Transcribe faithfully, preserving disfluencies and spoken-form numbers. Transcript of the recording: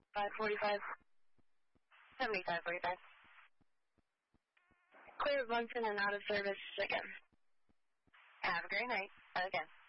five forty-five. seventy-five forty-five. Clear of function and out of service again. Have a great night. Again.